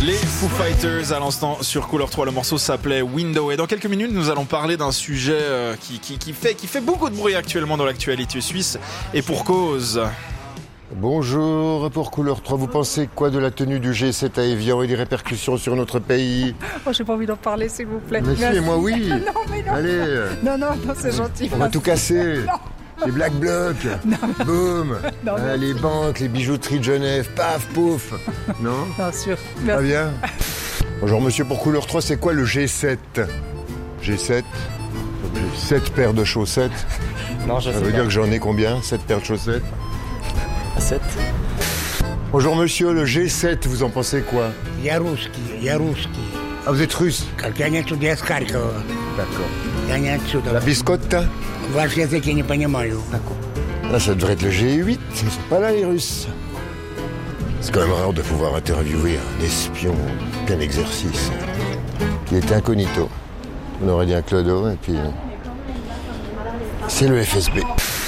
Les Foo Fighters à l'instant sur Couleur 3, le morceau s'appelait Window. Et dans quelques minutes, nous allons parler d'un sujet qui fait beaucoup de bruit actuellement dans l'actualité suisse, et pour cause. Bonjour, pour Couleur 3, vous pensez quoi de la tenue du G7 à Évian et des répercussions sur notre pays? Oh, j'ai pas envie d'en parler, s'il vous plaît. Mais si, et moi oui. Non, mais non. Allez, Non, c'est gentil. on va tout casser. Non. Les Black Blocs, boum, Non, les banques, les bijouteries de Genève, paf, pouf. Non? Bien sûr. Pas bien. Bonjour monsieur, pour Couleur 3, c'est quoi le G7? G7? J'ai 7 paires de chaussettes. Non, je sais Ça veut pas. dire que j'en ai combien? 7 paires de chaussettes? 7. Bonjour monsieur, le G7, vous en pensez quoi? Я русский. Ah, vous êtes russe? Как я не отсюда, я с Харькова. D'accord. Я не отсюда. La biscotte? Ваш язык я не понимаю. Là, ça devrait être le G8. Ils sont pas là, les Russes. C'est quand même rare de pouvoir interviewer un espion en plein exercice qui est incognito. On aurait dit un clodo, et puis c'est le FSB.